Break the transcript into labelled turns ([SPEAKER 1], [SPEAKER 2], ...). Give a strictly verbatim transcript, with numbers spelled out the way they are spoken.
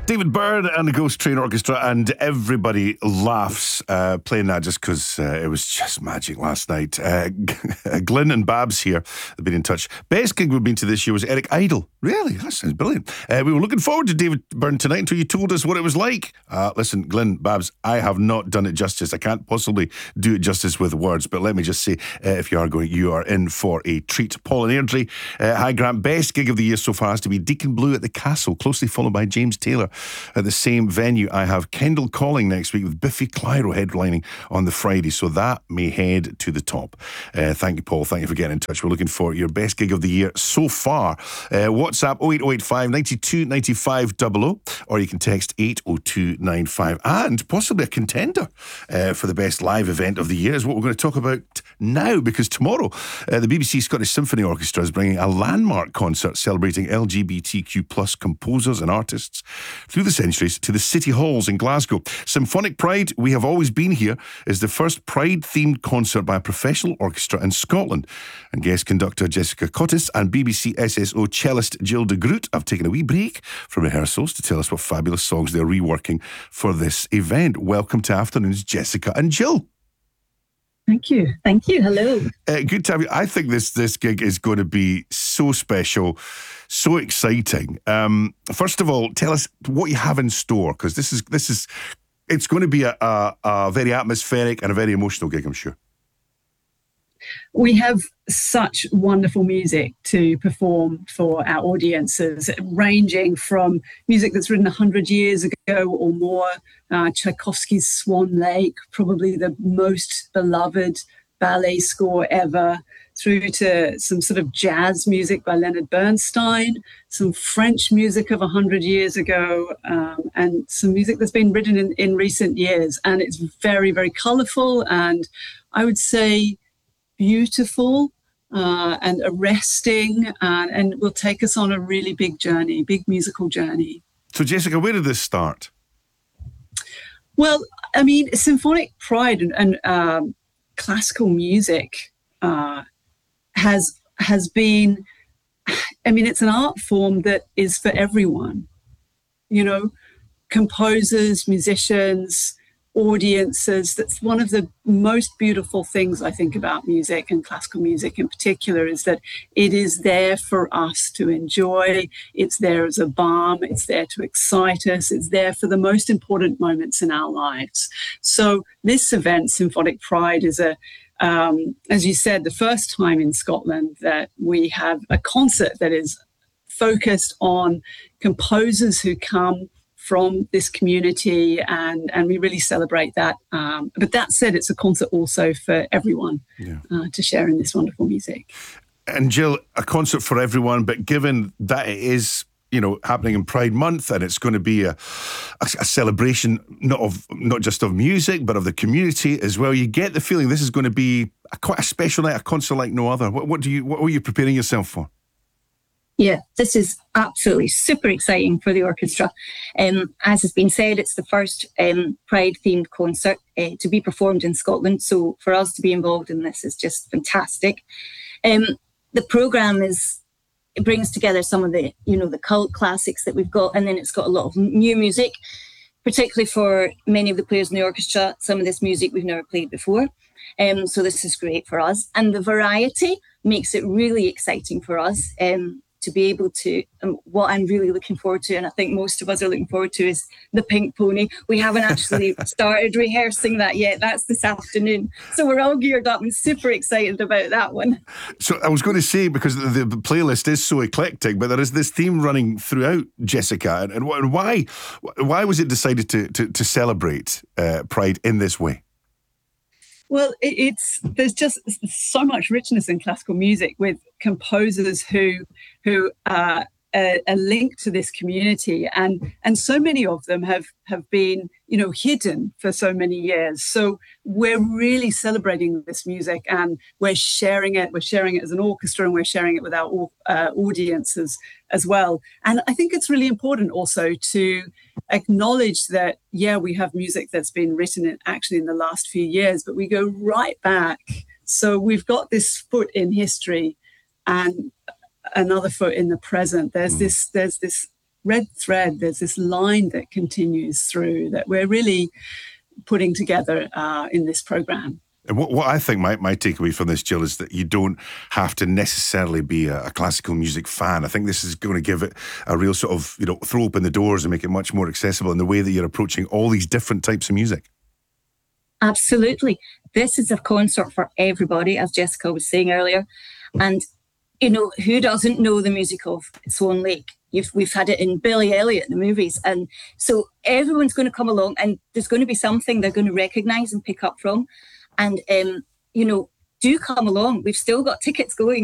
[SPEAKER 1] David Byrne and the Ghost Train Orchestra, and everybody laughs uh, playing that just because uh, it was just magic last night. Uh, Glyn and Babs here have been in touch. Best gig we've been to this year was Eric Idle. Really? That sounds brilliant. Uh, we were looking forward to David Byrne tonight until you told us what it was like. Uh, listen, Glyn, Babs, I have not done it justice. I can't possibly do it justice with words, but let me just say, uh, if you are going, you are in for a treat. Paul and Airdrie, uh, hi Grant, best gig of the year so far has to be Deacon Blue at the Castle, closely followed by James Taylor. At the same venue, I have Kendall Calling next week with Biffy Clyro headlining on the Friday, so that may head to the top. Uh, thank you, Paul. Thank you for getting in touch. We're looking for your best gig of the year so far. Uh, WhatsApp oh eight oh eight five, nine two nine five double oh, or you can text eight oh two nine five. And possibly a contender uh, for the best live event of the year is what we're going to talk about now, because tomorrow uh, the B B C Scottish Symphony Orchestra is bringing a landmark concert celebrating L G B T Q plus composers and artists through the centuries to the City Halls in Glasgow. Symphonic Pride, We Have Always Been Here, is the first Pride-themed concert by a professional orchestra in Scotland. And guest conductor Jessica Cottis and B B C S S O cellist Jill de Groot have taken a wee break from rehearsals to tell us what fabulous songs they're reworking for this event. Welcome to Afternoons, Jessica and Jill.
[SPEAKER 2] Thank you. Thank you. Hello.
[SPEAKER 1] Uh, good to have you. I think this this gig is going to be so special, so exciting. Um, first of all, tell us what you have in store, because this is this is it's going to be a, a, a very atmospheric and a very emotional gig, I'm sure.
[SPEAKER 2] We have such wonderful music to perform for our audiences, ranging from music that's written one hundred years ago or more, uh, Tchaikovsky's Swan Lake, probably the most beloved ballet score ever, through to some sort of jazz music by Leonard Bernstein, some French music of one hundred years ago, um, and some music that's been written in, in recent years. And it's very, very colourful and I would say beautiful uh, and arresting, uh, and will take us on a really big journey, big musical journey.
[SPEAKER 1] So, Jessica, where did this start?
[SPEAKER 2] Well, I mean, Symphonic Pride and, and um, classical music uh, has has been, I mean, it's an art form that is for everyone. You know, composers, musicians, audiences. That's one of the most beautiful things I think about music, and classical music in particular, is that it is there for us to enjoy. It's there as a balm. It's there to excite us. It's there for the most important moments in our lives. So this event, Symphonic Pride, is a um, as you said, the first time in Scotland that we have a concert that is focused on composers who come from this community, and, and we really celebrate that. Um, but that said, it's a concert also for everyone yeah. uh, to share in this wonderful music.
[SPEAKER 1] And Jill, a concert for everyone, but given that it is, you know, happening in Pride Month, and it's going to be a, a, a celebration not of not just of music, but of the community as well, you get the feeling this is going to be a, quite a special night, a concert like no other. What, what do you? What are you preparing yourself for?
[SPEAKER 3] Yeah, this is absolutely super exciting for the orchestra. Um, as has been said, it's the first um, Pride-themed concert uh, to be performed in Scotland. So for us to be involved in this is just fantastic. Um, the programme is, it brings together some of the, you know, the cult classics that we've got, and then it's got a lot of new music, particularly for many of the players in the orchestra. Some of this music we've never played before. Um, so this is great for us. And the variety makes it really exciting for us. Um, to be able to, um, what I'm really looking forward to, and I think most of us are looking forward to, is the Pink Pony. We haven't actually started rehearsing that yet. That's this afternoon. So we're all geared up and super excited about that one.
[SPEAKER 1] So I was going to say, because the, the playlist is so eclectic, but there is this theme running throughout, Jessica. And, and why why was it decided to, to, to celebrate uh, Pride in this way?
[SPEAKER 2] Well, it's there's just so much richness in classical music with composers who who are, are linked to this community, and and so many of them have have been, you know, hidden for so many years. So we're really celebrating this music, and we're sharing it. We're sharing it as an orchestra, and we're sharing it with our uh, audiences as well. And I think it's really important also to acknowledge that, yeah, we have music that's been written in, actually in the last few years, but we go right back. So we've got this foot in history and another foot in the present. There's mm. this, there's this red thread. There's this line that continues through that we're really putting together uh, in this program.
[SPEAKER 1] And what, what I think my, my takeaway from this, Jill, is that you don't have to necessarily be a, a classical music fan. I think this is going to give it a real sort of, you know, throw open the doors and make it much more accessible in the way that you're approaching all these different types of music.
[SPEAKER 3] Absolutely. This is a concert for everybody, as Jessica was saying earlier. And, you know, who doesn't know the music of Swan Lake? You've, we've had it in Billy Elliot, the movies. And so everyone's going to come along and there's going to be something they're going to recognise and pick up from. And, um, you know, do come along. We've still got tickets going.